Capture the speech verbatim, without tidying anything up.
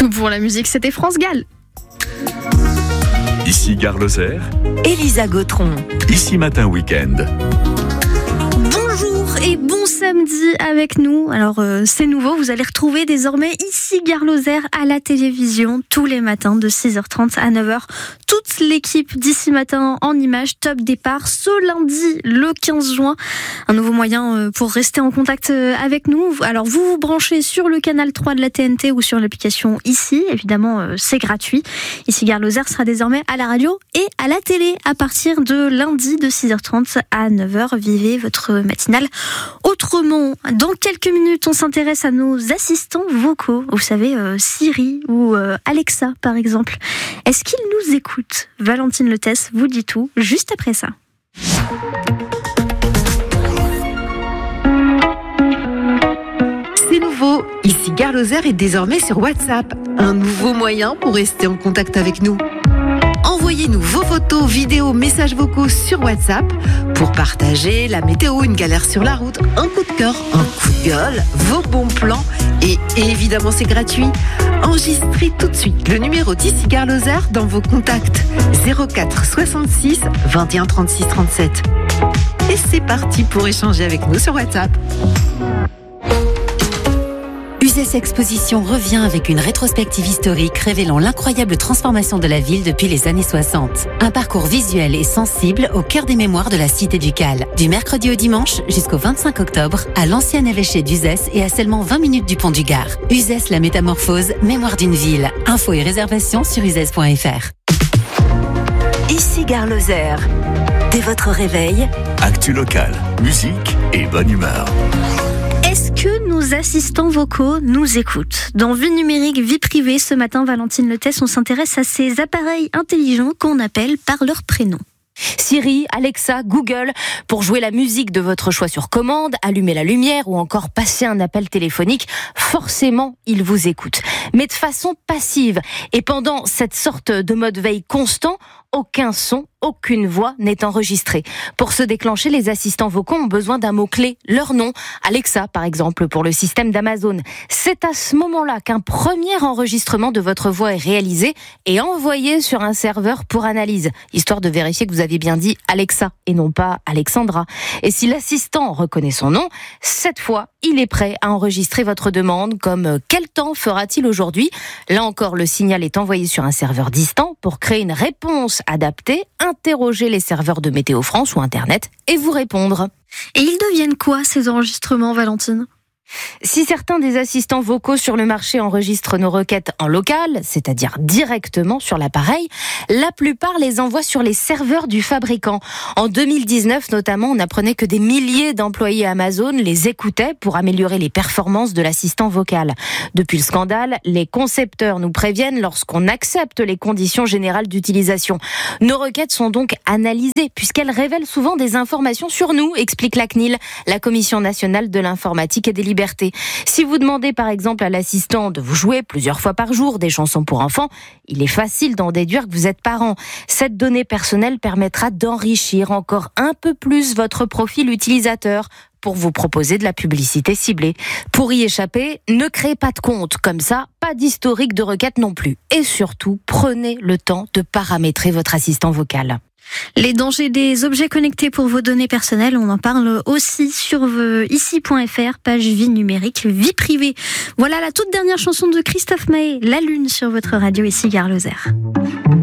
Pour la musique, c'était France Gall. Ici Gare Lozère, Elisa Gautron. Ici Matin Week-end. Bonjour et bon samedi avec nous. Alors euh, c'est nouveau, vous allez retrouver désormais Ici Gare Lozère à la télévision tous les matins de six heures trente à neuf heures. Toute l'équipe d'Ici Matin en images, top départ ce lundi le quinze juin. Un nouveau moyen pour rester en contact avec nous. Alors vous vous branchez sur le canal trois de la T N T ou sur l'application Ici. Évidemment c'est gratuit. Ici Gare Lozère sera désormais à la radio et à la télé à partir de lundi de six heures trente à neuf heures. Vivez votre matinale autrement. Dans quelques minutes, on s'intéresse à nos assistants vocaux. Vous savez, euh, Siri ou euh, Alexa, par exemple. Est-ce qu'ils nous écoutent ? Valentine Letès vous dit tout juste après ça. C'est nouveau. Ici Gare Lozère est désormais sur WhatsApp. Un nouveau moyen pour rester en contact avec nous. Envoyez-nous vos photos, vidéos, messages vocaux sur WhatsApp pour partager la météo, une galère sur la route, un coup de cœur, un coup de gueule, vos bons plans. Et évidemment, c'est gratuit. Enregistrez tout de suite le numéro d'Ici Gare Lozère dans vos contacts zéro quatre soixante-six vingt et un trente-six trente-sept. Et c'est parti pour échanger avec nous sur WhatsApp. Uzès Exposition revient avec une rétrospective historique révélant l'incroyable transformation de la ville depuis les années soixante. Un parcours visuel et sensible au cœur des mémoires de la cité ducale. Du mercredi au dimanche jusqu'au vingt-cinq octobre à l'ancien évêché d'Uzès et à seulement vingt minutes du pont du Gard. Uzès la métamorphose, mémoire d'une ville. Infos et réservations sur uzès point f r. Ici Gare Lozère. Dès votre réveil, Actu locale, musique et bonne humeur. Est-ce que nos assistants vocaux nous écoutent ? Dans Vie numérique, vie privée, ce matin, Valentine Letès, on s'intéresse à ces appareils intelligents qu'on appelle par leur prénom. Siri, Alexa, Google, pour jouer la musique de votre choix sur commande, allumer la lumière ou encore passer un appel téléphonique, forcément, ils vous écoutent. Mais de façon passive. Et pendant cette sorte de mode veille constant, aucun son, aucune voix n'est enregistrée. Pour se déclencher, les assistants vocaux ont besoin d'un mot-clé, leur nom. Alexa, par exemple, pour le système d'Amazon. C'est à ce moment-là qu'un premier enregistrement de votre voix est réalisé et envoyé sur un serveur pour analyse, histoire de vérifier que vous avez bien dit Alexa et non pas Alexandra. Et si l'assistant reconnaît son nom, cette fois, il est prêt à enregistrer votre demande, comme « Quel temps fera-t-il aujourd'hui ?» Là encore, le signal est envoyé sur un serveur distant pour créer une réponse adaptée, interroger les serveurs de Météo France ou Internet et vous répondre. Et ils deviennent quoi, ces enregistrements, Valentine ? Si certains des assistants vocaux sur le marché enregistrent nos requêtes en local, c'est-à-dire directement sur l'appareil, la plupart les envoient sur les serveurs du fabricant. En deux mille dix-neuf notamment, on apprenait que des milliers d'employés Amazon les écoutaient pour améliorer les performances de l'assistant vocal. Depuis le scandale, les concepteurs nous préviennent lorsqu'on accepte les conditions générales d'utilisation. Nos requêtes sont donc analysées puisqu'elles révèlent souvent des informations sur nous, explique la C N I L, la Commission nationale de l'informatique et des libertés. Si vous demandez par exemple à l'assistant de vous jouer plusieurs fois par jour des chansons pour enfants, il est facile d'en déduire que vous êtes parent. Cette donnée personnelle permettra d'enrichir encore un peu plus votre profil utilisateur pour vous proposer de la publicité ciblée. Pour y échapper, ne créez pas de compte. Comme ça, pas d'historique de requête non plus. Et surtout, prenez le temps de paramétrer votre assistant vocal. Les dangers des objets connectés pour vos données personnelles, on en parle aussi sur ici point f r, page vie numérique, vie privée. Voilà la toute dernière chanson de Christophe Maé, La Lune, sur votre radio Ici Gare Lozère.